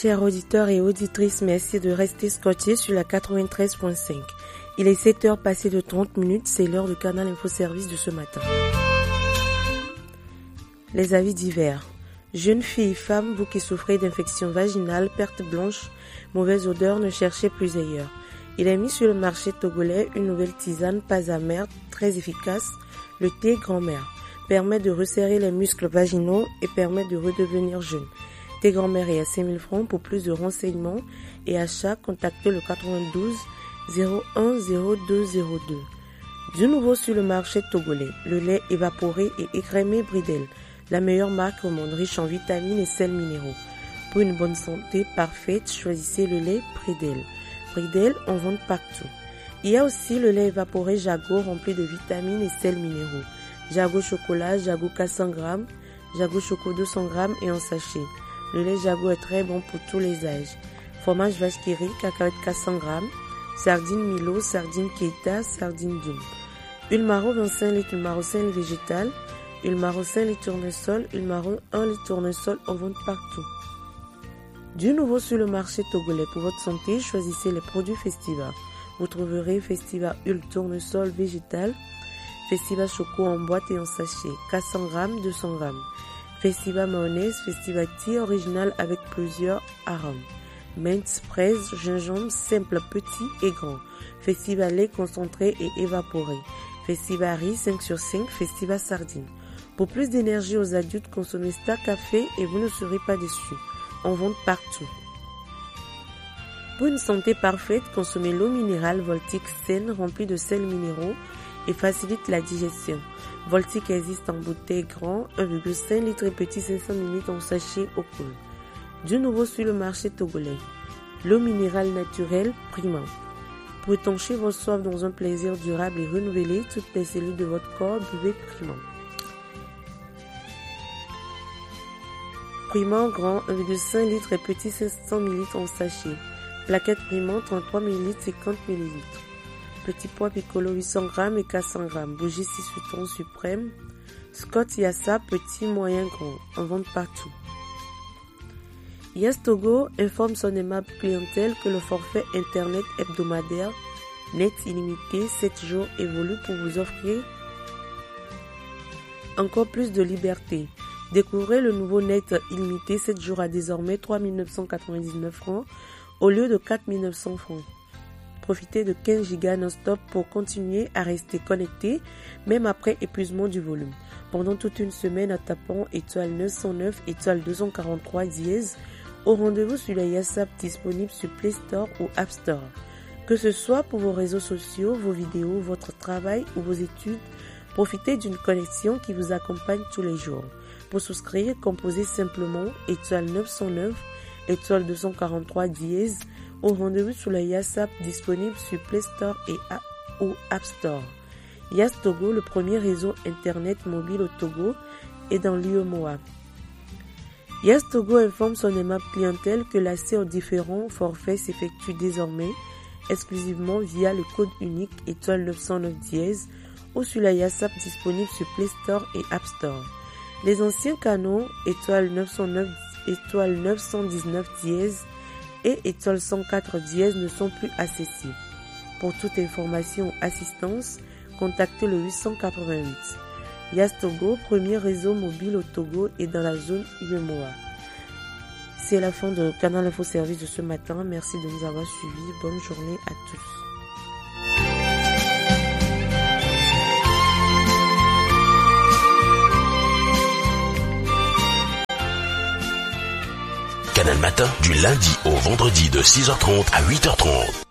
Chers auditeurs et auditrices, merci de rester scotchés sur la 93.5. Il est 7h passé de 30 minutes, c'est l'heure du Canal Info Service de ce matin. Les avis divers. Jeunes filles, femmes, vous qui souffrez d'infections vaginales, perte blanche, mauvaise odeur, ne cherchez plus ailleurs. Il est mis sur le marché togolais une nouvelle tisane pas amère, très efficace, le thé grand-mère. Permet de resserrer les muscles vaginaux et permet de redevenir jeune. Thé grand-mère est à 5 000 francs. Pour plus de renseignements et achats, contactez le 92 01 0202. Du nouveau sur le marché togolais, le lait évaporé et écrémé Bridel, la meilleure marque au monde, riche en vitamines et sels minéraux. Pour une bonne santé parfaite, choisissez le lait Bridel. Bridel, on vend partout. Il y a aussi le lait évaporé Jago rempli de vitamines et sels minéraux. Jago chocolat, Jago 400 grammes, Jago choco 200 grammes et en sachet. Le lait Jago est très bon pour tous les âges. Fromage vache qui rit, cacahuète 400 grammes, sardines Milo, sardines Keita, sardines Doum. Huile Maro 25 litres, huile Maro 5 litres végétale, huile Maro 5 litres tournesol, huile Maro 1 litre tournesol, on vend partout. Du nouveau sur le marché togolais, pour votre santé, choisissez les produits Festiva. Vous trouverez Festiva huile tournesol végétale, Festiva choco en boîte et en sachet, 400 grammes, 200 grammes. Festiva mayonnaise, Festiva tea original avec plusieurs arômes. Menthe, fraise, gingembre, simple, petit et grand. Festiva lait concentré et évaporé. Festiva riz 5 sur 5, Festiva sardine. Pour plus d'énergie aux adultes, consommez Star Café et vous ne serez pas déçus. On vend partout. Pour une santé parfaite, consommez l'eau minérale Voltic saine remplie de sels minéraux et facilite la digestion. Voltic existe en bouteille grand, 1,5 litre et petit 500 ml en sachet au cool. Du nouveau sur le marché togolais. L'eau minérale naturelle Prima. Pour étancher vos soifs dans un plaisir durable et renouvelé toutes les cellules de votre corps, buvez Prima. Prima grand, 1,5 litre et petit 500 ml en sachet. Plaquette Prima 33 ml 50 ml. Petit pois piccolo 800 g et 400 g. Bougie 6 citron suprême. Scott Yassa petit, moyen, grand. En vente partout. Yes Togo informe son aimable clientèle que le forfait internet hebdomadaire net illimité 7 jours évolue pour vous offrir encore plus de liberté. Découvrez le nouveau net illimité 7 jours à désormais 3 999 francs au lieu de 4 900 francs. Profitez de 15 gigas non-stop pour continuer à rester connecté, même après épuisement du volume. Pendant toute une semaine en tapant étoile 909, étoile 243 dièse, au rendez-vous sur la YASAP disponible sur Play Store ou App Store. Que ce soit pour vos réseaux sociaux, vos vidéos, votre travail ou vos études, profitez d'une connexion qui vous accompagne tous les jours. Pour souscrire, composez simplement étoile 909, étoile 243 dièse, au rendez-vous sur la YASAP disponible sur Play Store et ou App Store. Yas Togo, le premier réseau internet mobile au Togo, est dans l'UEMOA. Yas Togo informe son aimable clientèle que l'accès aux différents forfaits s'effectue désormais exclusivement via le code unique étoile 909 dièse ou sur la YASAP disponible sur Play Store et App Store. Les anciens canaux étoile 909, étoile 919 dièse et étoile 104 dièse ne sont plus accessibles. Pour toute information ou assistance, contactez le 888. Yas Togo, premier réseau mobile au Togo et dans la zone UEMOA. C'est la fin de Canal Info Service de ce matin. Merci de nous avoir suivis. Bonne journée à tous. Canal Matin, du lundi au vendredi de 6h30 à 8h30.